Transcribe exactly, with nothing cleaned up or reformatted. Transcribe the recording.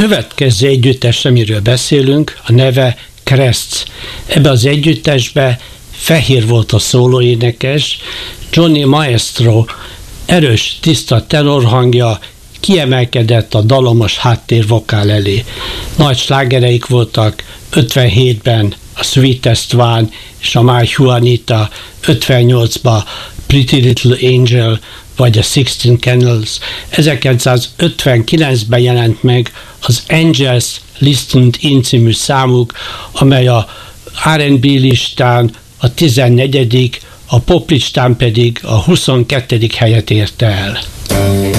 következő együttes, amiről beszélünk, a neve Crests. Ebbe az együttesbe fehér volt a szólóénekes, Johnny Maestro erős, tiszta tenorhangja kiemelkedett a dalomos háttérvokál elé. Nagy slágereik voltak, ötvenhétben a Sweetest One és a My Juanita, ötvennyolcban Pretty Little Angel vagy a Sixteen Candles. ezerkilencszázötvenkilencben jelent meg az Angels Listened In című számuk, amely a er és bé listán a tizennegyedik, a pop listán pedig a huszonkettedik helyet érte el.